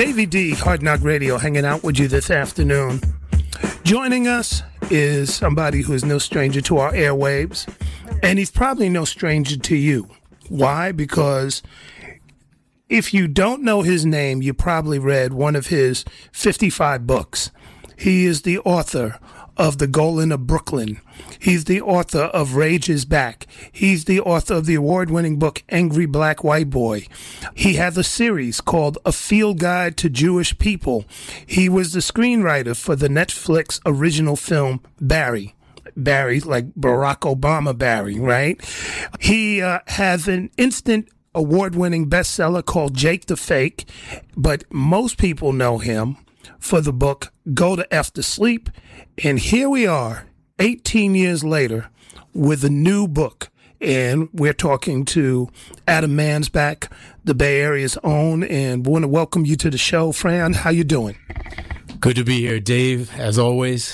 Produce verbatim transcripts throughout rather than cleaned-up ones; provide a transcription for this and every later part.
Davey D, Hard Knock Radio, hanging out with you this afternoon. Joining us is somebody who is no stranger to our airwaves, and he's probably no stranger to you. Why? Because if you don't know his name, you probably read one of his fifty-five books. He is the author of The Golan of Brooklyn. He's the author of Rage is Back. He's the author of the award-winning book Angry Black White Boy. He has a series called A Field Guide to Jewish People. He was the screenwriter for the Netflix original film Barry. Barry, like Barack Obama Barry, right? He uh, has an instant award-winning bestseller called Jake the Fake, but most people know him for the book Go to F to Sleep. And here we are, eighteen years later, with a new book. And we're talking to Adam Mansbach, the Bay Area's own, and we want to welcome you to the show. Fran, how you doing? Good to be here, Dave, as always.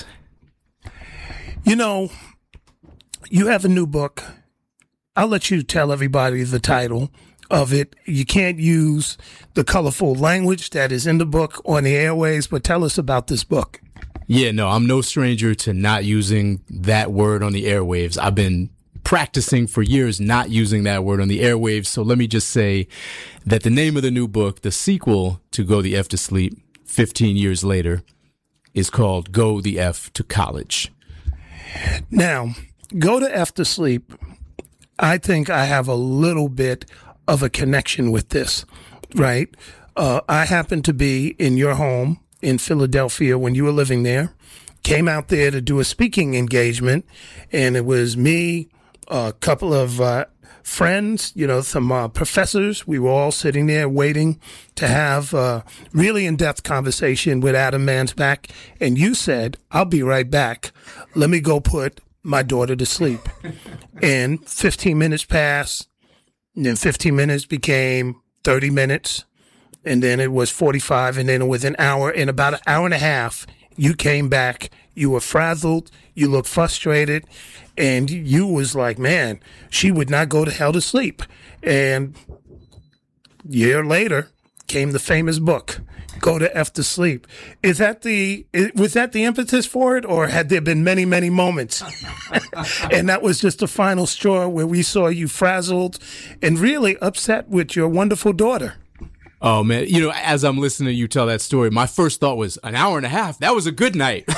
You know, you have a new book. I'll let you tell everybody the title of it. You can't use the colorful language that is in the book on the airways, but tell us about this book. Yeah, no, I'm no stranger to not using that word on the airwaves. I've been practicing for years not using that word on the airwaves. So let me just say that the name of the new book, the sequel to Go the F to Sleep, fifteen years later, is called Go the F to College. Now, Go to F to Sleep, I think I have a little bit of a connection with this, right? Uh, I happened to be in your home in Philadelphia when you were living there, came out there to do a speaking engagement, and it was me, a couple of uh, friends, you know, some uh, professors. We were all sitting there waiting to have a really in-depth conversation with Adam Mansbach, and you said, I'll be right back. Let me go put my daughter to sleep. And fifteen minutes passed, and then fifteen minutes became thirty minutes. And then it was forty-five, and then it was an hour. In about an hour and a half, you came back. You were frazzled. You looked frustrated. And you was like, man, she would not go to hell to sleep. And a year later came the famous book, Go to F to Sleep. Is that the, was that the impetus for it, or had there been many, many moments? And that was just the final straw where we saw you frazzled and really upset with your wonderful daughter. Oh, man. You know, as I'm listening to you tell that story, my first thought was an hour and a half. That was a good night.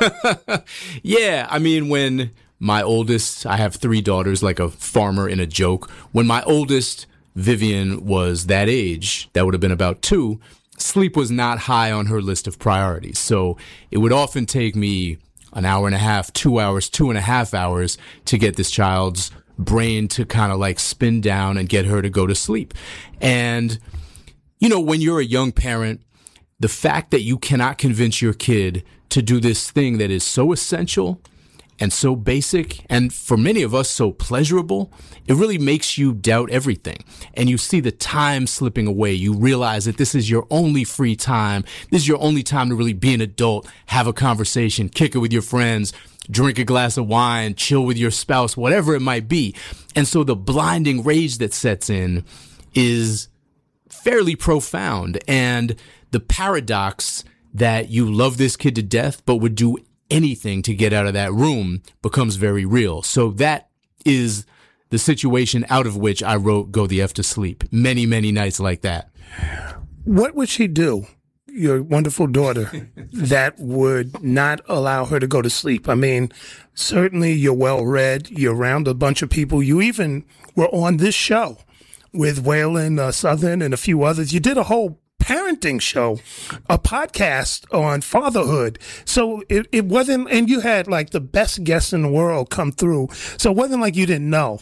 Yeah. I mean, when my oldest, I have three daughters, like a farmer in a joke. When my oldest, Vivian, was that age, that would have been about two, sleep was not high on her list of priorities. So it would often take me an hour and a half, two hours, two and a half hours to get this child's brain to kind of like spin down and get her to go to sleep. And you know, when you're a young parent, the fact that you cannot convince your kid to do this thing that is so essential and so basic, and for many of us, so pleasurable, it really makes you doubt everything. And you see the time slipping away. You realize that this is your only free time. This is your only time to really be an adult, have a conversation, kick it with your friends, drink a glass of wine, chill with your spouse, whatever it might be. And so the blinding rage that sets in is fairly profound, and the paradox that you love this kid to death but would do anything to get out of that room becomes very real. So that is the situation out of which I wrote Go the F to Sleep. Many, many nights like that. What would she do, your wonderful daughter, that would not allow her to go to sleep? I mean, certainly you're well-read, you're around a bunch of people. You even were on this show with Waylon uh, Southern and a few others. You did a whole parenting show, a podcast on fatherhood. So it, it wasn't, and you had like the best guests in the world come through. So it wasn't like you didn't know.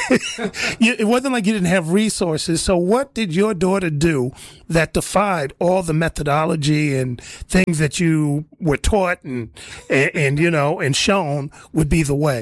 It wasn't like you didn't have resources. So what did your daughter do that defied all the methodology and things that you were taught and, and, and you know, and shown would be the way?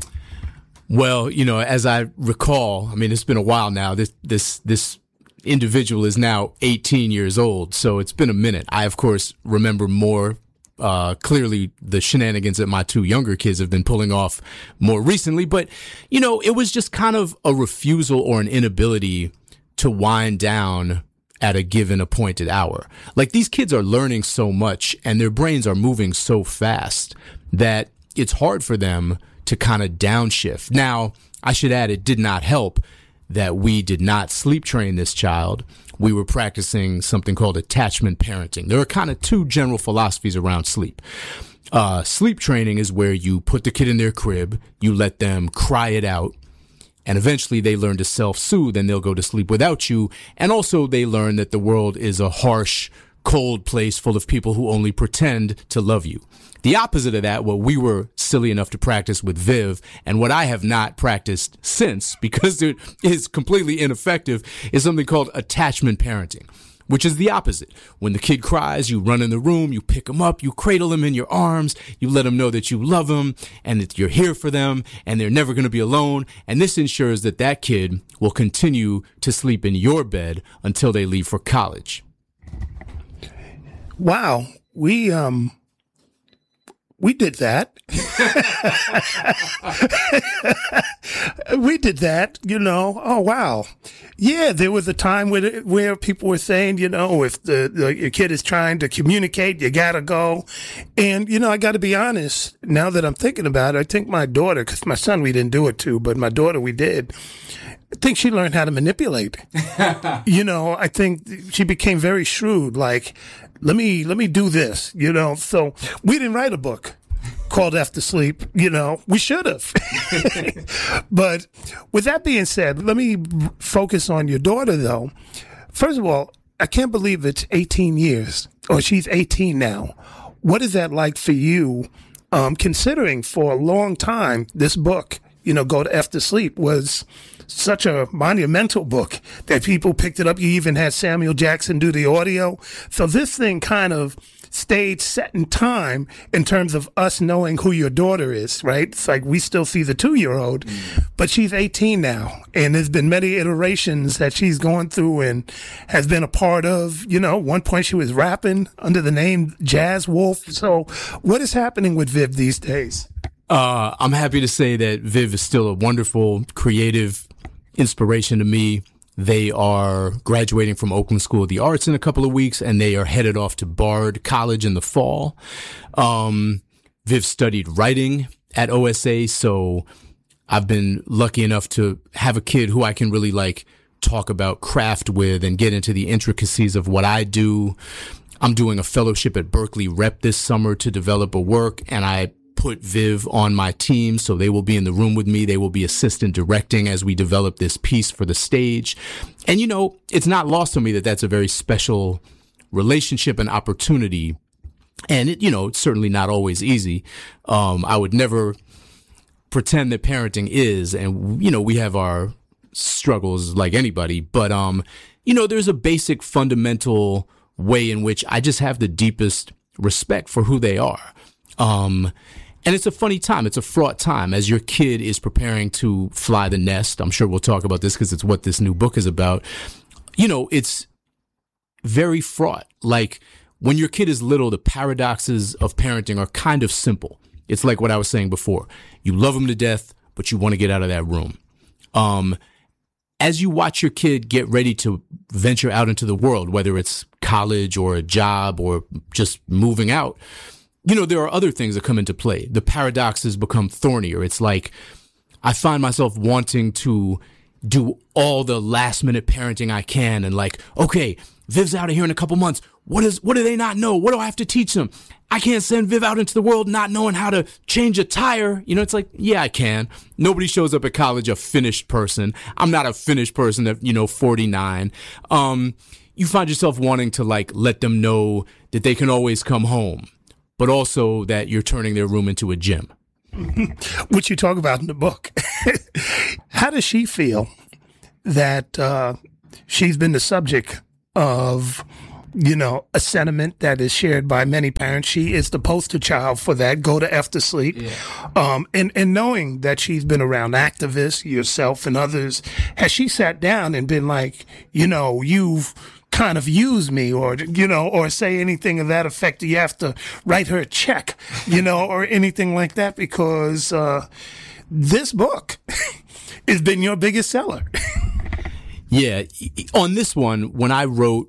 Well, you know, as I recall, I mean, it's been a while now. This this this individual is now eighteen years old, so it's been a minute. I, of course, remember more uh, clearly the shenanigans that my two younger kids have been pulling off more recently. But, you know, it was just kind of a refusal or an inability to wind down at a given appointed hour. Like, these kids are learning so much and their brains are moving so fast that it's hard for them to kind of downshift. Now, I should add, it did not help that we did not sleep train this child. We were practicing something called attachment parenting. There are kind of two general philosophies around sleep. Uh, sleep training is where you put the kid in their crib, you let them cry it out, and eventually they learn to self-soothe and they'll go to sleep without you. And also they learn that the world is a harsh, cold place full of people who only pretend to love you. The opposite of that, what we were silly enough to practice with Viv, and what I have not practiced since because it is completely ineffective, is something called attachment parenting, which is the opposite. When the kid cries, you run in the room, you pick him up, you cradle him in your arms, you let them know that you love them and that you're here for them and they're never going to be alone. And this ensures that that kid will continue to sleep in your bed until they leave for college. Wow. We, um, we did that. We did that, you know. Oh, wow. Yeah, there was a time where where people were saying, you know, if the, the your kid is trying to communicate, you got to go. And, you know, I got to be honest, now that I'm thinking about it, I think my daughter, because my son we didn't do it to, but my daughter we did. I think she learned how to manipulate. You know, I think she became very shrewd. Like, let me, let me do this, you know. So we didn't write a book called After Sleep, you know. We should have. But with that being said, let me focus on your daughter, though. First of all, I can't believe it's eighteen years, or she's eighteen now. What is that like for you, um, considering for a long time this book, you know, Go to After Sleep, was such a monumental book that people picked it up. You even had Samuel Jackson do the audio. So this thing kind of stayed set in time in terms of us knowing who your daughter is, right? It's like we still see the two-year-old, mm. but she's eighteen now, and there's been many iterations that she's gone through and has been a part of. You know, one point she was rapping under the name Jazz Wolf. So what is happening with Viv these days? Uh, I'm happy to say that Viv is still a wonderful, creative inspiration to me. They are graduating from Oakland School of the Arts in a couple of weeks, and they are headed off to Bard College in the fall. Um, Viv studied writing at O S A, so I've been lucky enough to have a kid who I can really like talk about craft with and get into the intricacies of what I do. I'm doing a fellowship at Berkeley Rep this summer to develop a work, and I put Viv on my team, so they will be in the room with me. They will be assistant directing as we develop this piece for the stage. And, you know, it's not lost on me that that's a very special relationship and opportunity. And, it, you know, it's certainly not always easy. Um, I would never pretend that parenting is, and, you know, we have our struggles like anybody. But, um, you know, there's a basic fundamental way in which I just have the deepest respect for who they are. Um, And it's a funny time. It's a fraught time as your kid is preparing to fly the nest. I'm sure we'll talk about this because it's what this new book is about. You know, it's very fraught. Like when your kid is little, the paradoxes of parenting are kind of simple. It's like what I was saying before. You love them to death, but you want to get out of that room. Um, as you watch your kid get ready to venture out into the world, whether it's college or a job or just moving out, you know, there are other things that come into play. The paradoxes become thornier. It's like I find myself wanting to do all the last minute parenting I can and like, okay, Viv's out of here in a couple months. What is, what do they not know? What do I have to teach them? I can't send Viv out into the world not knowing how to change a tire. You know, it's like, yeah, I can. Nobody shows up at college a finished person. I'm not a finished person at, you know, forty-nine. Um, you find yourself wanting to like let them know that they can always come home, but also that you're turning their room into a gym. Which you talk about in the book. How does she feel that uh, she's been the subject of, you know, a sentiment that is shared by many parents? She is the poster child for that, Go to After Sleep. Yeah. Um, and, and knowing that she's been around activists, yourself and others, has she sat down and been like, you know, you've kind of use me or, you know, or say anything of that effect? Do you have to write her a check, you know, or anything like that? Because uh, this book has been your biggest seller. Yeah. On this one, when I wrote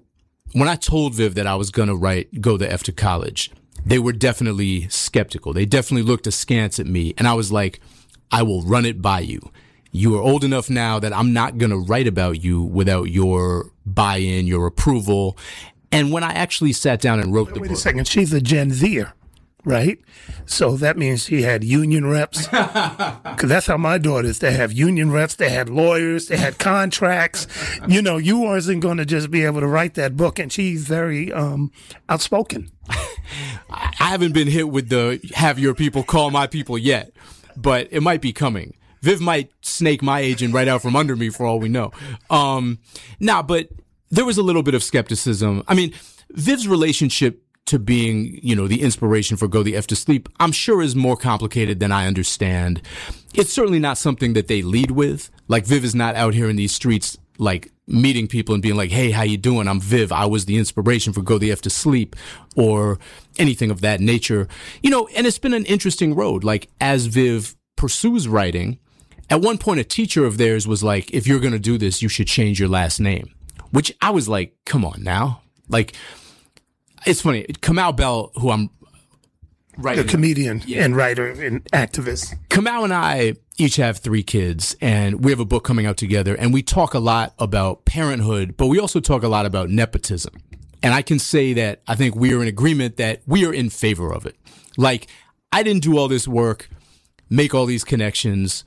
when I told Viv that I was going to write Go the F to College, they were definitely skeptical. They definitely looked askance at me. And I was like, I will run it by you. You are old enough now that I'm not going to write about you without your buy-in, your approval. And when I actually sat down and wrote wait, the wait book. Wait a second. She's a Gen Zer, right? So that means she had union reps. Because that's how my daughters, they have union reps, they had lawyers, they had contracts. You know, you wasn't going to just be able to write that book. And she's very um, outspoken. I haven't been hit with the have your people call my people yet, but it might be coming. Viv might snake my agent right out from under me for all we know. Um, nah, but there was a little bit of skepticism. I mean, Viv's relationship to being, you know, the inspiration for Go the F to Sleep, I'm sure is more complicated than I understand. It's certainly not something that they lead with. Like, Viv is not out here in these streets, like, meeting people and being like, hey, how you doing? I'm Viv. I was the inspiration for Go the F to Sleep, or anything of that nature. You know, and it's been an interesting road. Like, as Viv pursues writing, at one point a teacher of theirs was like, if you're going to do this, you should change your last name. Which I was like, come on now. Like, it's funny. Kamau Bell, who I'm writing, the comedian yeah. and writer and activist. Kamau and I each have three kids, and we have a book coming out together, and we talk a lot about parenthood, but we also talk a lot about nepotism. And I can say that I think we are in agreement that we are in favor of it. Like, I didn't do all this work, make all these connections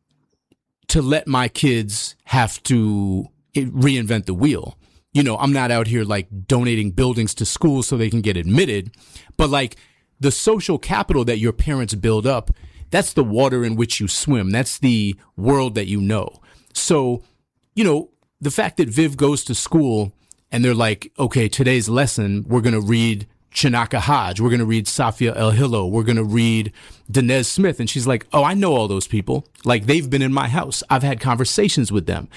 to let my kids have to reinvent the wheel. You know, I'm not out here like donating buildings to schools so they can get admitted, but like the social capital that your parents build up, that's the water in which you swim. That's the world that you know. So, you know, the fact that Viv goes to school and they're like, okay, today's lesson, we're going to read Chinaka Hodge. We're going to read Safia El Hillo. We're going to read Danez Smith. And she's like, oh, I know all those people. Like, they've been in my house. I've had conversations with them.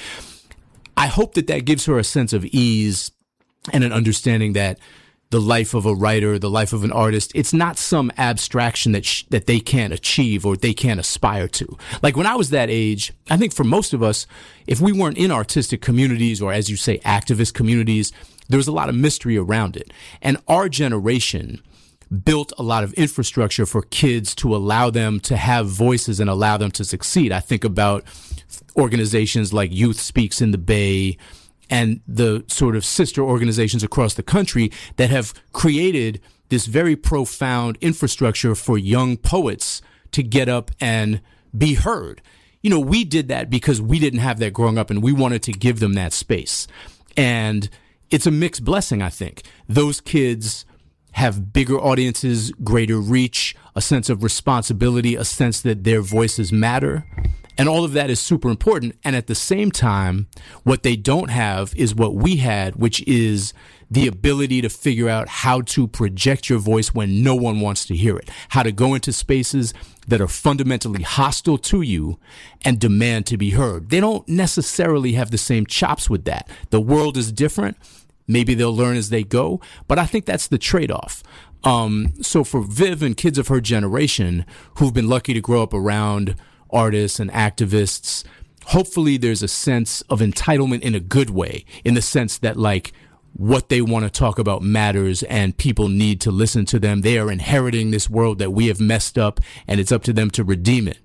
I hope that that gives her a sense of ease and an understanding that the life of a writer, the life of an artist, it's not some abstraction that sh- that they can't achieve or they can't aspire to. Like, when I was that age, I think for most of us, if we weren't in artistic communities or, as you say, activist communities, there was a lot of mystery around it. And our generation built a lot of infrastructure for kids to allow them to have voices and allow them to succeed. I think about organizations like Youth Speaks in the Bay and the sort of sister organizations across the country that have created this very profound infrastructure for young poets to get up and be heard. You know, we did that because we didn't have that growing up, and we wanted to give them that space. And it's a mixed blessing, I think. Those kids have bigger audiences, greater reach, a sense of responsibility, a sense that their voices matter. And all of that is super important. And at the same time, what they don't have is what we had, which is the ability to figure out how to project your voice when no one wants to hear it, how to go into spaces that are fundamentally hostile to you and demand to be heard. They don't necessarily have the same chops with that. The world is different. Maybe they'll learn as they go, but I think that's the trade-off. Um, so for Viv and kids of her generation who've been lucky to grow up around artists and activists, hopefully there's a sense of entitlement in a good way, in the sense that, like, what they want to talk about matters and people need to listen to them. They are inheriting this world that we have messed up, and it's up to them to redeem it.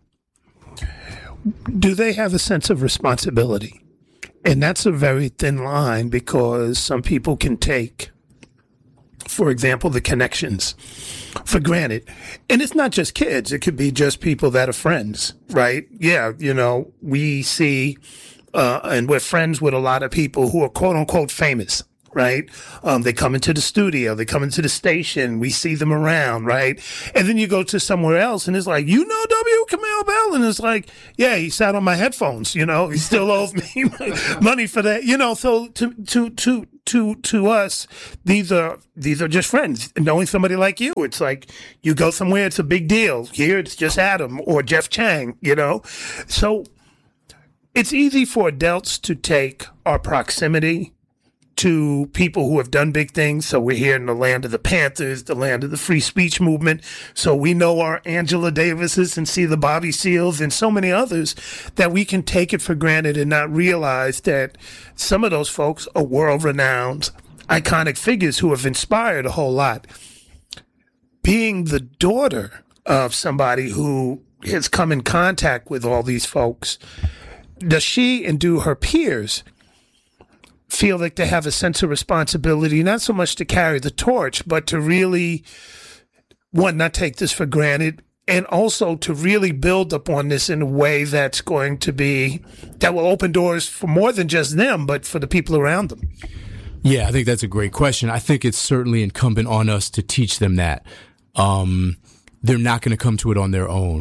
Do they have a sense of responsibility? And that's a very thin line, because some people can take, for example, the connections for granted. And it's not just kids. It could be just people that are friends, right? Yeah, you know, we see, uh, and we're friends with a lot of people who are quote unquote famous, right? Um, they come into the studio, they come into the station, we see them around, right? And then you go to somewhere else and it's like, you know W. Kamau Bell? And it's like, yeah, he sat on my headphones, you know, he still owes me money for that, you know, so to, to, to, to, to us, these are, these are just friends. Knowing somebody like you, it's like, you go somewhere, it's a big deal. Here, it's just Adam or Jeff Chang, you know? So it's easy for adults to take our proximity to people who have done big things. So we're here in the land of the Panthers, the land of the free speech movement. So we know our Angela Davises and see the Bobby Seals and so many others, that we can take it for granted and not realize that some of those folks are world-renowned iconic figures who have inspired a whole lot. Being the daughter of somebody who has come in contact with all these folks, does she and do her peers feel like they have a sense of responsibility, not so much to carry the torch, but to really, one, not take this for granted, and also to really build upon this in a way that's going to be, that will open doors for more than just them, but for the people around them? Yeah, I think that's a great question. I think it's certainly incumbent on us to teach them that. Um, they're not going to come to it on their own.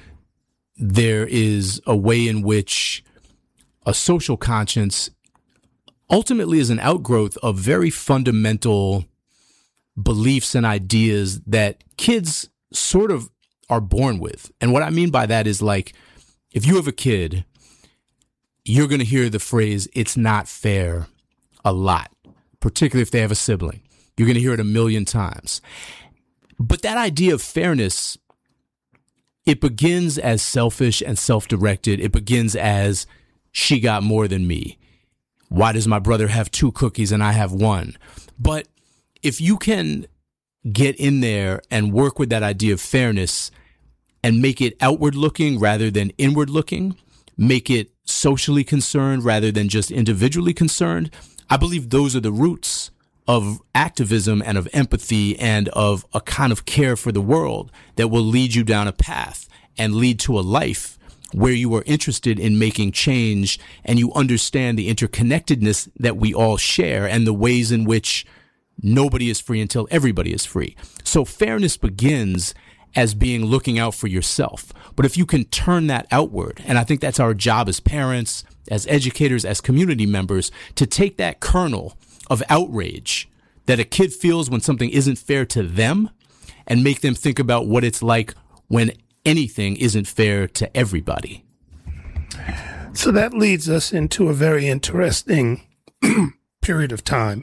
There is a way in which a social conscience ultimately is an outgrowth of very fundamental beliefs and ideas that kids sort of are born with. And what I mean by that is, like, if you have a kid, you're going to hear the phrase, "it's not fair," a lot, particularly if they have a sibling. You're going to hear it a million times. But that idea of fairness, it begins as selfish and self-directed. It begins as, she got more than me. Why does my brother have two cookies and I have one? But if you can get in there and work with that idea of fairness and make it outward looking rather than inward looking, make it socially concerned rather than just individually concerned, I believe those are the roots of activism and of empathy and of a kind of care for the world that will lead you down a path and lead to a life where you are interested in making change and you understand the interconnectedness that we all share and the ways in which nobody is free until everybody is free. So fairness begins as being looking out for yourself. But if you can turn that outward, and I think that's our job as parents, as educators, as community members, to take that kernel of outrage that a kid feels when something isn't fair to them and make them think about what it's like when anything isn't fair to everybody. So that leads us into a very interesting period of time.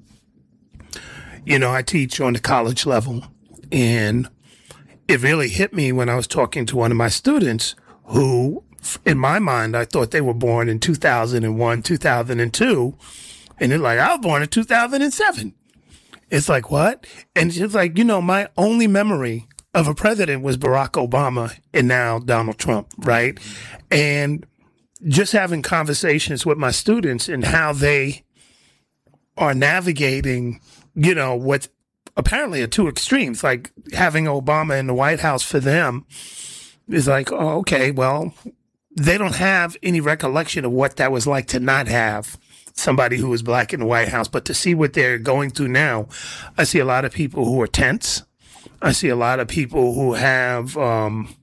You know, I teach on the college level, and it really hit me when I was talking to one of my students who, in my mind, I thought they were born in two thousand one, two thousand two. And they're like, I was born in two thousand seven. It's like, what? And it's like, you know, my only memory of a president was Barack Obama and now Donald Trump, right? And just having conversations with my students and how they are navigating, you know, what apparently are two extremes, like having Obama in the White House for them is like, oh, okay, well, they don't have any recollection of what that was like to not have somebody who was black in the White House. But to see what they're going through now, I see a lot of people who are tense. I see a lot of people who have um,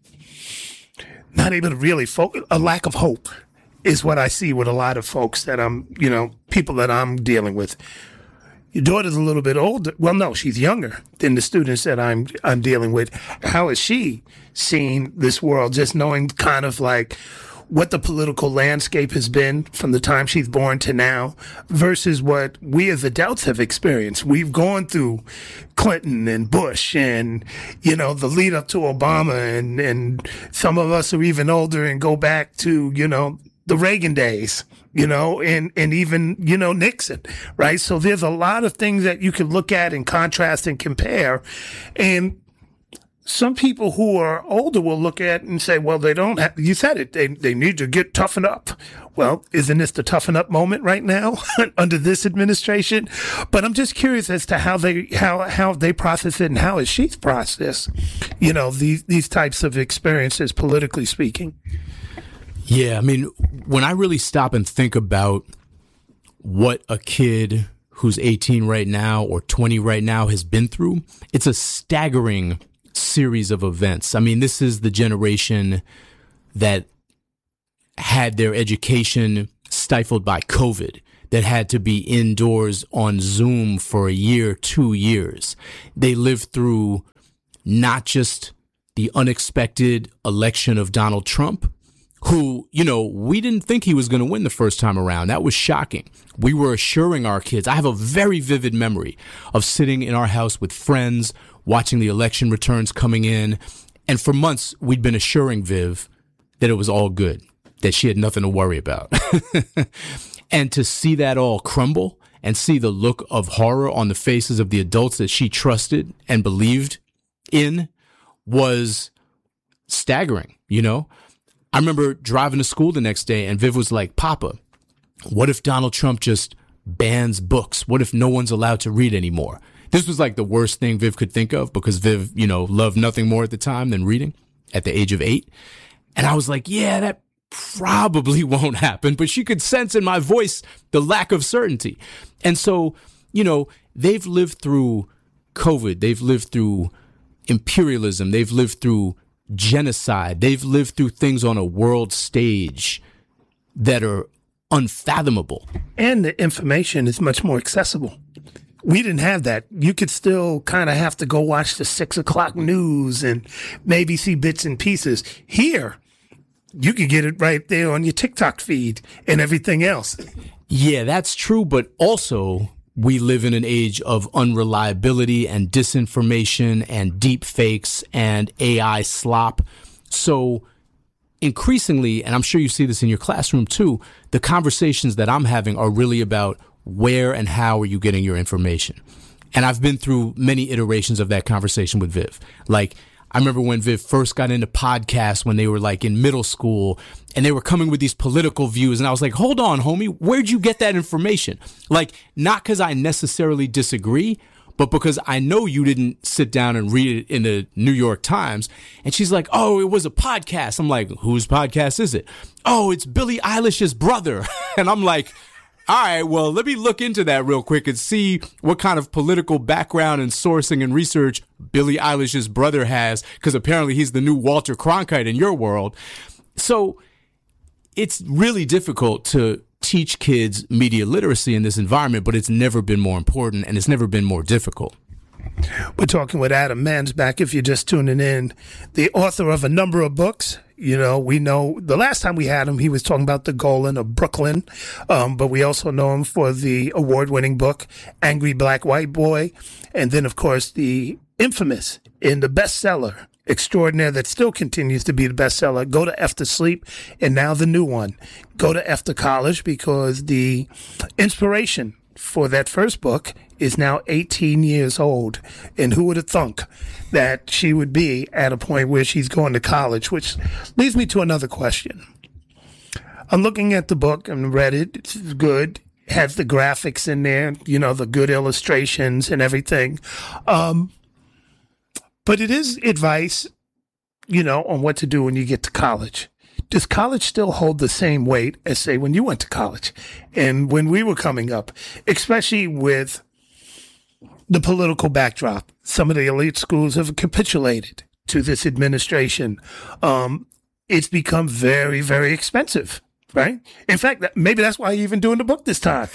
not able to really focus. A lack of hope is what I see with a lot of folks that I'm, you know, people that I'm dealing with. Your daughter's a little bit older. Well, no, she's younger than the students that I'm I'm dealing with. How is she seeing this world? Just knowing kind of like what the political landscape has been from the time she's born to now versus what we as adults have experienced. We've gone through Clinton and Bush and, you know, the lead up to Obama, and, and some of us are even older and go back to, you know, the Reagan days, you know, and, and even, you know, Nixon, right? So there's a lot of things that you can look at and contrast and compare. And some people who are older will look at and say, well, they don't have, you said it, they they need to get toughened up. Well, isn't this the toughen up moment right now under this administration? But I'm just curious as to how they how how they process it and how is she's processed, you know, these these types of experiences, politically speaking. Yeah, I mean, when I really stop and think about what a kid who's eighteen right now or twenty right now has been through, it's a staggering series of events. I mean, this is the generation that had their education stifled by COVID, that had to be indoors on Zoom for a year, two years. They lived through not just the unexpected election of Donald Trump, who, you know, we didn't think he was going to win the first time around. That was shocking. We were assuring our kids. I have a very vivid memory of sitting in our house with friends, watching the election returns coming in. And for months, we'd been assuring Viv that it was all good, that she had nothing to worry about. And to see that all crumble and see the look of horror on the faces of the adults that she trusted and believed in was staggering, you know? I remember driving to school the next day and Viv was like, Papa, what if Donald Trump just bans books? What if no one's allowed to read anymore? This was like the worst thing Viv could think of because Viv, you know, loved nothing more at the time than reading at the age of eight. And I was like, yeah, that probably won't happen. But she could sense in my voice the lack of certainty. And so, you know, they've lived through COVID. They've lived through imperialism. They've lived through genocide. They've lived through things on a world stage that are unfathomable. And the information is much more accessible. We didn't have that. You could still kind of have to go watch the six o'clock news and maybe see bits and pieces. Here, you could get it right there on your TikTok feed and everything else. Yeah, that's true. But also, we live in an age of unreliability and disinformation and deep fakes and A I slop. So increasingly, and I'm sure you see this in your classroom too, the conversations that I'm having are really about where and how are you getting your information? And I've been through many iterations of that conversation with Viv. Like, I remember when Viv first got into podcasts when they were like in middle school and they were coming with these political views. And I was like, hold on, homie, where'd you get that information? Like, not because I necessarily disagree, but because I know you didn't sit down and read it in the New York Times. And she's like, oh, it was a podcast. I'm like, whose podcast is it? Oh, it's Billie Eilish's brother. And I'm like, all right, well, let me look into that real quick and see what kind of political background and sourcing and research Billie Eilish's brother has, because apparently he's the new Walter Cronkite in your world. So it's really difficult to teach kids media literacy in this environment, but it's never been more important and it's never been more difficult. We're talking with Adam Mansbach, if you're just tuning in, the author of a number of books. You know, we know the last time we had him, he was talking about the Golan of Brooklyn. Um, but we also know him for the award-winning book, Angry Black White Boy. And then, of course, the infamous and the bestseller extraordinaire that still continues to be the bestseller, Go to F to Sleep. And now the new one, Go to F to College, because the inspiration for that first book is now eighteen years old. And who would have thunk that she would be at a point where she's going to college, which leads me to another question. I'm looking at the book and read it. It's good. It has the graphics in there, you know, the good illustrations and everything. Um, but it is advice, you know, on what to do when you get to college. Does college still hold the same weight as, say, when you went to college and when we were coming up, especially with the political backdrop? Some of the elite schools have capitulated to this administration. Um, it's become very, very expensive, right? In fact, maybe that's why you're even doing the book this time.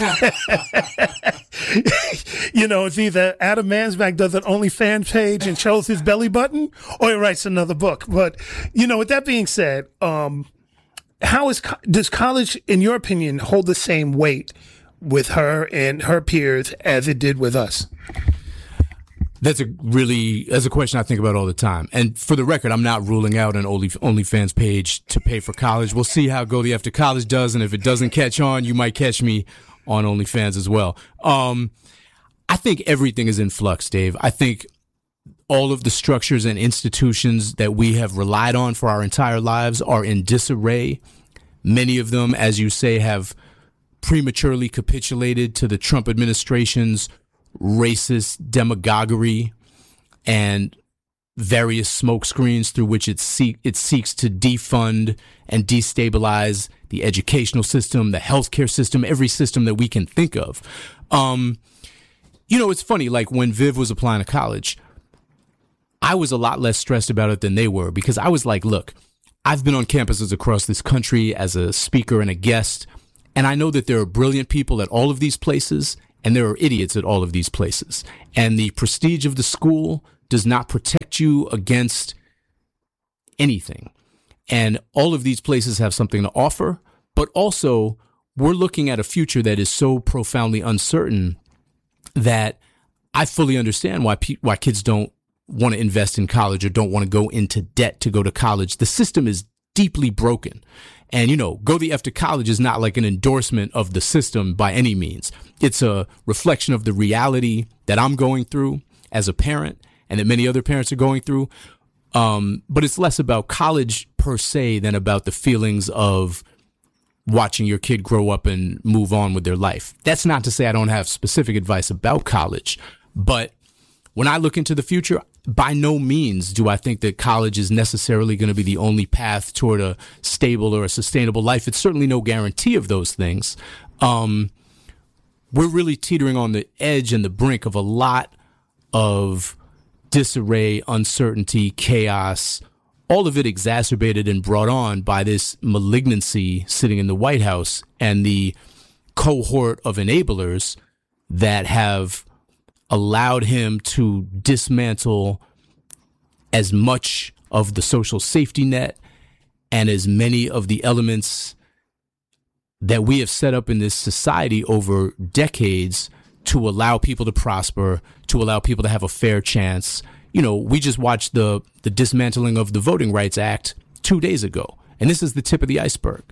You know, it's either Adam Mansbach does an OnlyFans page and shows his belly button, or he writes another book. But, you know, with that being said, um, how is does college, in your opinion, hold the same weight with her and her peers as it did with us? That's a really, that's a question I think about all the time. And for the record, I'm not ruling out an Only, OnlyFans page to pay for college. We'll see how Go the After College does. And if it doesn't catch on, you might catch me on OnlyFans as well. Um, I think everything is in flux, Dave. I think all of the structures and institutions that we have relied on for our entire lives are in disarray. Many of them, as you say, have prematurely capitulated to the Trump administration's racist demagoguery and various smokescreens through which it, seek, it seeks to defund and destabilize the educational system, the healthcare system, every system that we can think of. Um, you know, it's funny, like when Viv was applying to college, I was a lot less stressed about it than they were, because I was like, look, I've been on campuses across this country as a speaker and a guest, and I know that there are brilliant people at all of these places, and there are idiots at all of these places. And the prestige of the school does not protect you against anything. And all of these places have something to offer, but also we're looking at a future that is so profoundly uncertain that I fully understand why pe- why kids don't want to invest in college or don't want to go into debt to go to college. The system is deeply broken. And, you know, Go the F to College is not like an endorsement of the system by any means. It's a reflection of the reality that I'm going through as a parent and that many other parents are going through. Um, but it's less about college per se than about the feelings of watching your kid grow up and move on with their life. That's not to say I don't have specific advice about college, but when I look into the future, by no means do I think that college is necessarily going to be the only path toward a stable or a sustainable life. It's certainly no guarantee of those things. Um, we're really teetering on the edge and the brink of a lot of disarray, uncertainty, chaos, all of it exacerbated and brought on by this malignancy sitting in the White House and the cohort of enablers that have allowed him to dismantle as much of the social safety net and as many of the elements that we have set up in this society over decades to allow people to prosper, to allow people to have a fair chance. You know, we just watched the the dismantling of the Voting Rights Act two days ago, and this is the tip of the iceberg.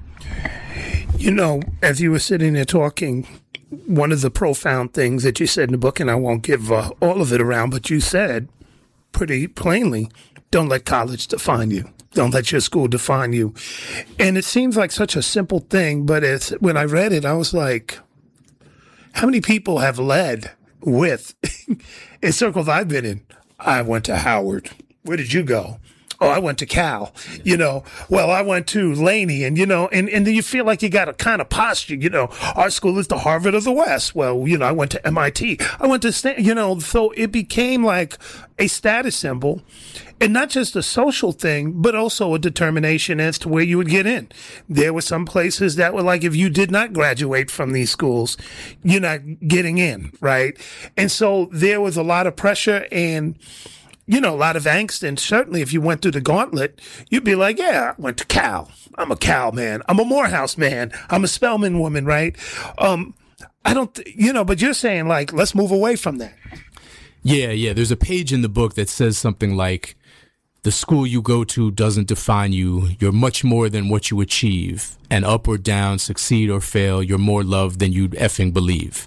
You know, as you were sitting there talking, one of the profound things that you said in the book, and I won't give uh, all of it around, but you said pretty plainly, don't let college define you. Don't let your school define you. And it seems like such a simple thing, but it's, when I read it, I was like, how many people have led with, in circles I've been in, I went to Howard. Where did you go? Oh, I went to Cal, you know, well, I went to Laney, and, you know, and, and then you feel like you got a kind of posture, you know, our school is the Harvard of the West. Well, you know, I went to M I T. I went to, Stan- you know, so it became like a status symbol, and not just a social thing, but also a determination as to where you would get in. There were some places that were like, if you did not graduate from these schools, you're not getting in, right? And so there was a lot of pressure and, you know, a lot of angst. And certainly if you went through the gauntlet, you'd be like, yeah, I went to Cal. I'm a Cal man. I'm a Morehouse man. I'm a Spelman woman, right? Um, I don't, th- you know, but you're saying like, let's move away from that. Yeah, yeah. There's a page in the book that says something like, the school you go to doesn't define you. You're much more than what you achieve. And up or down, succeed or fail, you're more loved than you'd effing believe.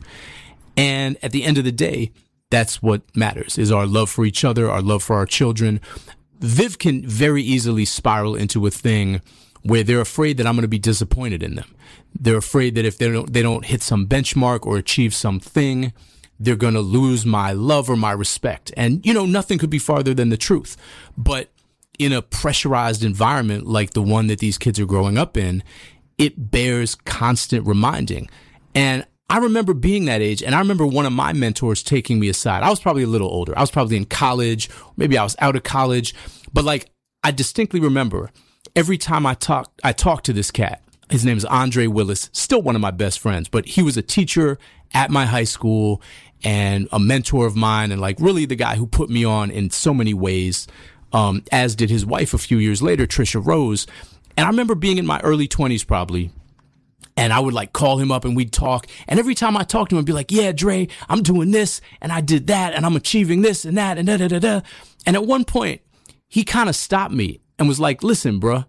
And at the end of the day, that's what matters, is our love for each other, our love for our children. Viv can very easily spiral into a thing where they're afraid that I'm going to be disappointed in them. They're afraid that if they don't, they don't hit some benchmark or achieve something, they're going to lose my love or my respect. And, you know, nothing could be farther than the truth. But in a pressurized environment like the one that these kids are growing up in, it bears constant reminding. And I remember being that age, and I remember one of my mentors taking me aside. I was probably a little older. I was probably in college. Maybe I was out of college. But, like, I distinctly remember every time I talked I talked to this cat. His name is Andre Willis, still one of my best friends. But he was a teacher at my high school and a mentor of mine, and, like, really the guy who put me on in so many ways, um, as did his wife a few years later, Trisha Rose. And I remember being in my early twenties probably, and I would like call him up and we'd talk. And every time I talked to him, I'd be like, yeah, Dre, I'm doing this and I did that and I'm achieving this and that and da da da da. And at one point, he kind of stopped me and was like, listen, bruh,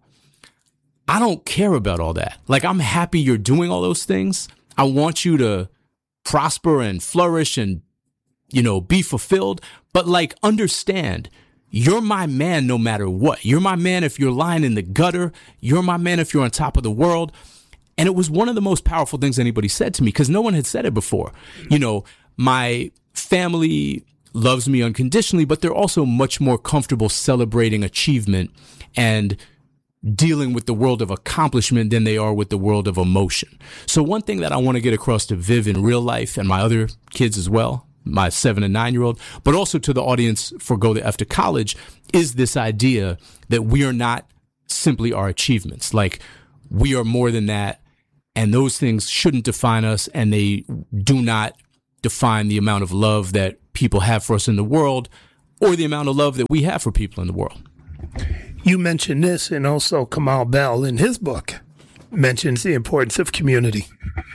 I don't care about all that. Like, I'm happy you're doing all those things. I want you to prosper and flourish and, you know, be fulfilled. But, like, understand, you're my man no matter what. You're my man if you're lying in the gutter. You're my man if you're on top of the world. And it was one of the most powerful things anybody said to me, because no one had said it before. You know, my family loves me unconditionally, but they're also much more comfortable celebrating achievement and dealing with the world of accomplishment than they are with the world of emotion. So one thing that I want to get across to Viv in real life and my other kids as well, my seven and nine year old, but also to the audience for Go the F to College, is this idea that we are not simply our achievements. Like, we are more than that. And those things shouldn't define us, and they do not define the amount of love that people have for us in the world or the amount of love that we have for people in the world. You mentioned this, and also Kamau Bell in his book mentions the importance of community.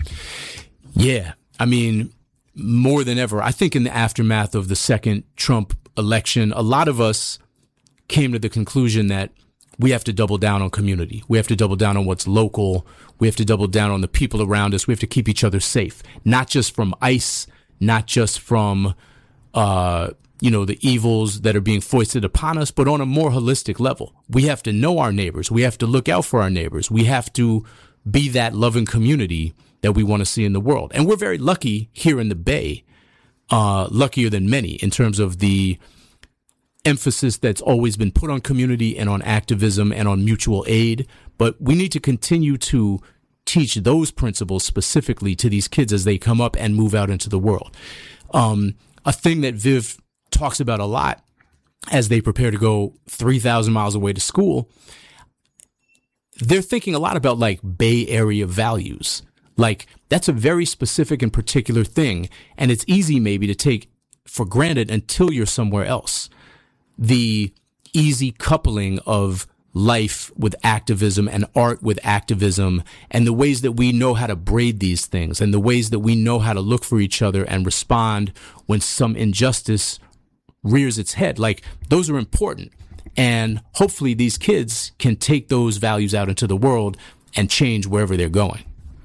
Yeah. I mean, more than ever, I think in the aftermath of the second Trump election, a lot of us came to the conclusion that we have to double down on community. We have to double down on what's local. We have to double down on the people around us. We have to keep each other safe, not just from ICE, not just from, uh, you know, the evils that are being foisted upon us, but on a more holistic level. We have to know our neighbors. We have to look out for our neighbors. We have to be that loving community that we want to see in the world. And we're very lucky here in the Bay, uh, luckier than many in terms of the emphasis that's always been put on community and on activism and on mutual aid. But we need to continue to teach those principles specifically to these kids as they come up and move out into the world. Um, a thing that Viv talks about a lot as they prepare to go three thousand miles away to school, they're thinking a lot about like Bay Area values. Like that's a very specific and particular thing. And it's easy maybe to take for granted until you're somewhere else. The easy coupling of life with activism and art with activism and the ways that we know how to braid these things and the ways that we know how to look for each other and respond when some injustice rears its head. Like those are important. And hopefully these kids can take those values out into the world and change wherever they're going.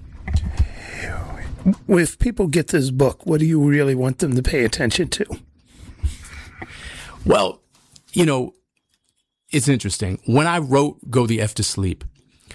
If people get this book, what do you really want them to pay attention to? Well, you know, it's interesting. When I wrote Go the F to Sleep,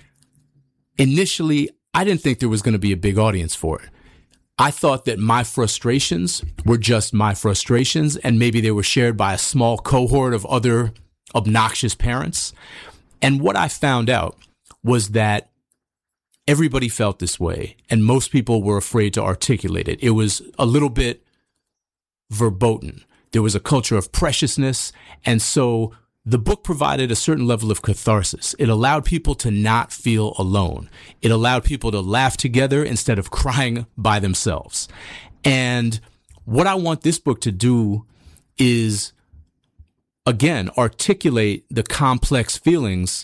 initially, I didn't think there was going to be a big audience for it. I thought that my frustrations were just my frustrations, and maybe they were shared by a small cohort of other obnoxious parents. And what I found out was that everybody felt this way, and most people were afraid to articulate it. It was a little bit verboten. There was a culture of preciousness, and so the book provided a certain level of catharsis. It allowed people to not feel alone. It allowed people to laugh together instead of crying by themselves. And what I want this book to do is, again, articulate the complex feelings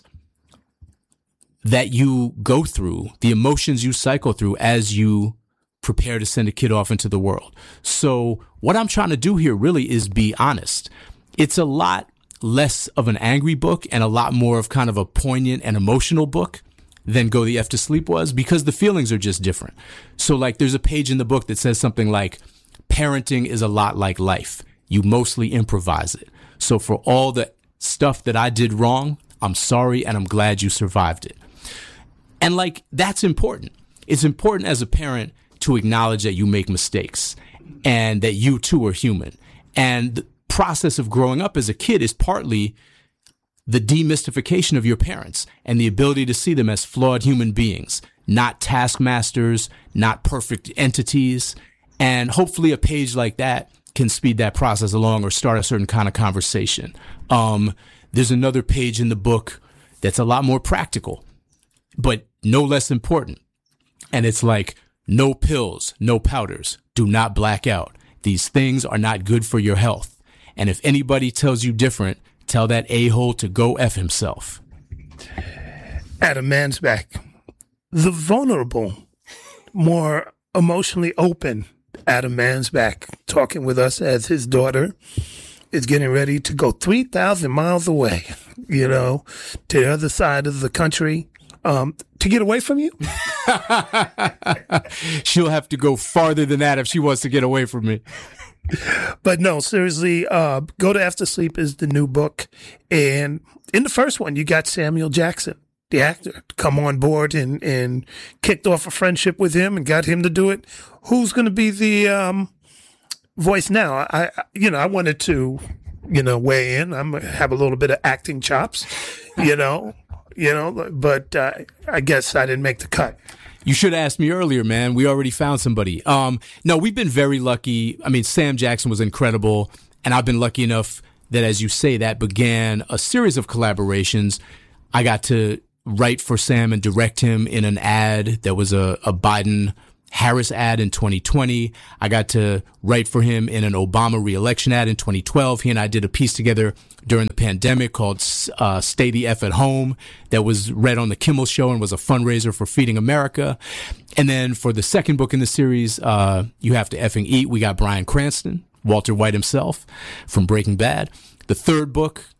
that you go through, the emotions you cycle through as you prepare to send a kid off into the world. So what I'm trying to do here really is be honest. It's a lot less of an angry book and a lot more of kind of a poignant and emotional book than Go the F to Sleep was, because the feelings are just different. So like there's a page in the book that says something like, parenting is a lot like life. You mostly improvise it. So for all the stuff that I did wrong, I'm sorry and I'm glad you survived it. And like, that's important. It's important as a parent to acknowledge that you make mistakes and that you too are human. And the process of growing up as a kid is partly the demystification of your parents and the ability to see them as flawed human beings, not taskmasters, not perfect entities. And hopefully a page like that can speed that process along or start a certain kind of conversation. Um, there's another page in the book that's a lot more practical, but no less important. And it's like, no pills, no powders, do not black out. These things are not good for your health. And if anybody tells you different, tell that a-hole to go F himself. Adam Mansbach, the vulnerable, more emotionally open Adam Mansbach, talking with us as his daughter is getting ready to go three thousand miles away, you know, to the other side of the country. Um, to get away from you? She'll have to go farther than that if she wants to get away from me. But no, seriously, uh, Go to F to Sleep is the new book. And in the first one, you got Samuel Jackson, the actor, come on board and, and kicked off a friendship with him and got him to do it. Who's going to be the um, voice now? I, I, you know, I wanted to, you know, weigh in. I'm gonna have a little bit of acting chops, you know. You know, but uh, I guess I didn't make the cut. You should have asked me earlier, man. We already found somebody. Um, no, we've been very lucky. I mean, Sam Jackson was incredible. And I've been lucky enough that, as you say, that began a series of collaborations. I got to write for Sam and direct him in an ad that was a, a Biden Harris ad in twenty twenty. I got to write for him in an Obama re-election ad in twenty twelve. He and I did a piece together during the pandemic called uh, Stay the F at Home that was read on the Kimmel Show and was a fundraiser for Feeding America. And then for the second book in the series, uh, You Have to Effing Eat, we got Bryan Cranston, Walter White himself from Breaking Bad. The third book,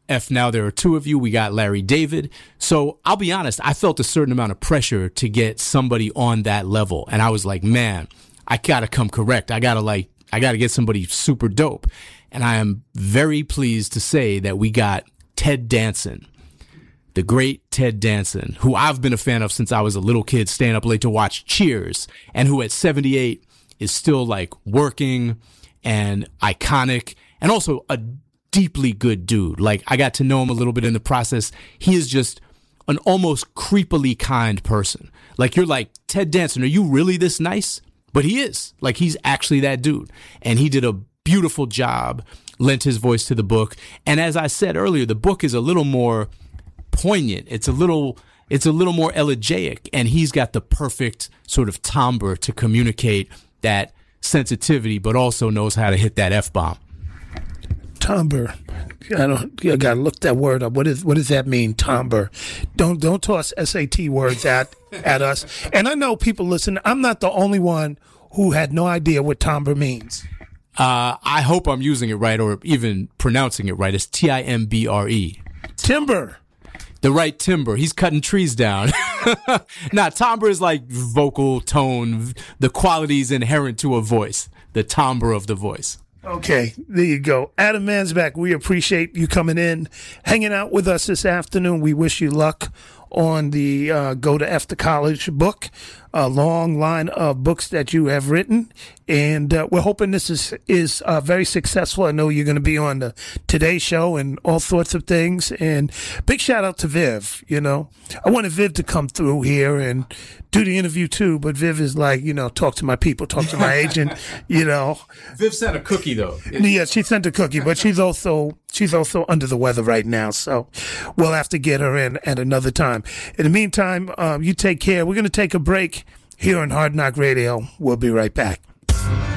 F now there are two of you. We got Larry David. So I'll be honest, I felt a certain amount of pressure to get somebody on that level. And I was like, man, I got to come correct. I got to like, I got to get somebody super dope. And I am very pleased to say that we got Ted Danson, the great Ted Danson, who I've been a fan of since I was a little kid, staying up late to watch Cheers, and who at seventy-eight is still like working and iconic, and also a deeply good dude. Like, I got to know him a little bit in the process. He is just an almost creepily kind person. Like, you're like, Ted Danson, are you really this nice? But he is. Like, he's actually that dude. And he did a beautiful job, lent his voice to the book. And as I said earlier, the book is a little more poignant. It's a little, it's a little more elegiac. And he's got the perfect sort of timbre to communicate that sensitivity, but also knows how to hit that F-bomb. Timbre. I don't. I gotta look that word up. What is? What does that mean? Timbre. Don't don't toss S A T words at at us. And I know people listen. I'm not the only one who had no idea what timbre means. Uh, I hope I'm using it right, or even pronouncing it right. It's T I M B R E. Timber. The right timber. He's cutting trees down. Nah, timbre is like vocal tone, the qualities inherent to a voice, the timbre of the voice. Okay, there you go. Adam Mansbach, we appreciate you coming in, hanging out with us this afternoon. We wish you luck on the uh, Go to After College book, a long line of books that you have written. And uh, we're hoping this is, is uh, very successful. I know you're going to be on the Today Show and all sorts of things. And big shout out to Viv, you know. I wanted Viv to come through here and do the interview too, but Viv is like, you know, talk to my people, talk to my agent, you know. Viv sent a cookie, though. Yeah, she sent a cookie, but she's also she's also under the weather right now, so we'll have to get her in at another time. In the meantime, um, you take care. We're going to take a break here on Hard Knock Radio. We'll be right back.